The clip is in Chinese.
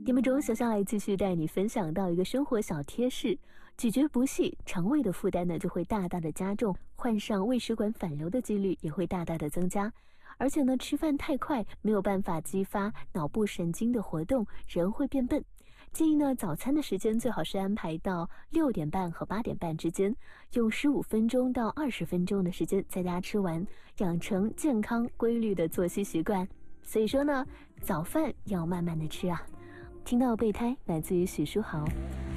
节目中，小象来继续带你分享到一个生活小贴士：咀嚼不细，肠胃的负担呢就会大大的加重，患上胃食管反流的几率也会大大的增加。而且呢，吃饭太快，没有办法激发脑部神经的活动，人会变笨。建议呢，早餐的时间最好是安排到6点半和8点半之间，用15分钟到20分钟的时间在家吃完，养成健康规律的作息习惯。所以说呢，早饭要慢慢的吃啊。听到备胎来自于许书豪。